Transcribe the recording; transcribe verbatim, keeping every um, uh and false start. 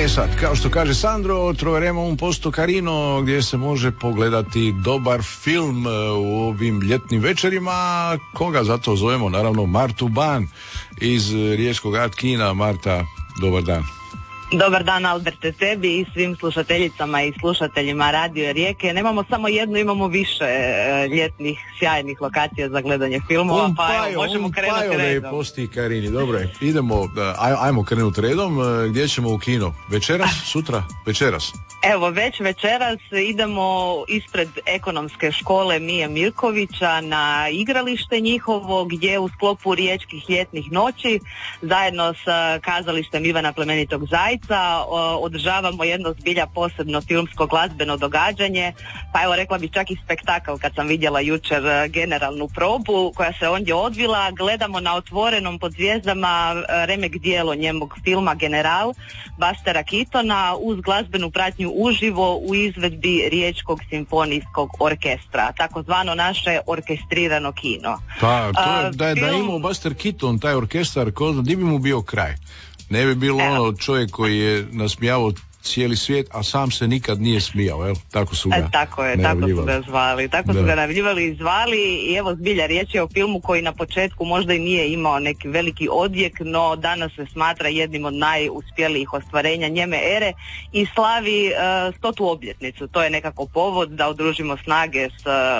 E sad, kao što kaže Sandro, troveremo un posto carino, gdje se može pogledati dobar film u ovim ljetnim večerima. Koga zato zovemo? Naravno Martu Ban iz riječkog Art Kina. Marta, dobar dan. Dobar dan, Alberte, tebi i svim slušateljicama i slušateljima Radio Rijeke. Nemamo samo jednu, imamo više e, ljetnih sjajnih lokacija za gledanje filmova, un pa paio, evo, možemo un krenuti paio redom. posti carini. Dobro je, idemo, aj, ajmo krenuti redom. Gdje ćemo u kino? Večeras? Sutra? Večeras? Evo, već večeras idemo ispred ekonomske škole Mije Mirkovića na igralište njihovo, gdje u sklopu riječkih ljetnih noći zajedno sa kazalištem Ivana Plemenitog Zajca održavamo jedno zbilja posebno filmsko glazbeno događanje, pa evo rekla bih čak i spektakl kad sam vidjela jučer generalnu probu koja se ondje odvila. Gledamo na otvorenom pod zvijezdama remek dijelo njemog filma General Bustera Keatona uz glazbenu pratnju uživo u izvedbi Riječkog simfonijskog orkestra, takozvano naše orkestrirano kino. Pa, to je, da je film... da imao Buster Keaton, taj orkestar, ko zna, di bi mu bio kraj? Ne bi bilo Evo. ono čovjek koji je nasmijavao cijeli svijet, a sam se nikad nije smijao, jel? Tako su ga e, tako je, tako su ga zvali, tako da. su ga najavljivali i zvali i evo zbilja riječ je o filmu koji na početku možda i nije imao neki veliki odjek, no danas se smatra jednim od najuspjelijih ostvarenja njeme ere i slavi uh, stotu obljetnicu. To je nekako povod da udružimo snage s uh,